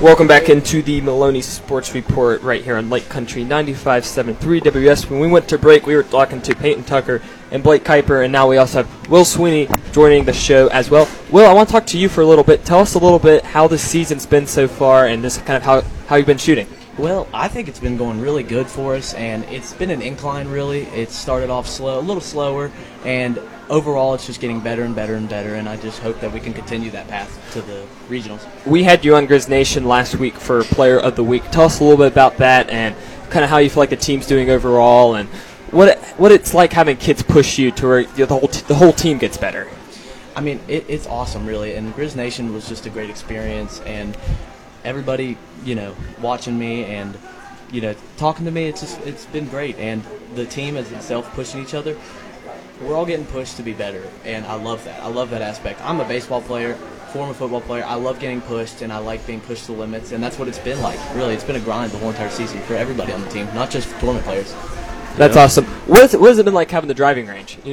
Welcome back into the Maloney Sports Report right here on Lake Country 95.7 WS. When we went to break, we were talking to Peyton Tucker and Blake Kuiper, and now we also have Will Sweeney joining the show as well. Will, I want to talk to you for a little bit. Tell us a little bit how the season's been so far and just kind of how you've been shooting. Well, I think it's been going really good for us, and it's been an incline, really. It started off slow, a little slower, and overall it's just getting better and better and better, and I just hope that we can continue that path to the regionals. We had you on Grizz Nation last week for Player of the Week. Tell us a little bit about that and kind of how you feel like the team's doing overall and what it's like having kids push you to where the whole team gets better. I mean, it's awesome, really, and Grizz Nation was just a great experience, and everybody, watching me and, talking to me, it's been great. And the team as itself pushing each other, we're all getting pushed to be better, and I love that. I love that aspect. I'm a baseball player, former football player. I love getting pushed, and I like being pushed to the limits, and that's what it's been like. Really, it's been a grind the whole entire season for everybody on the team, not just tournament players. That's awesome. What has it been like having the driving range?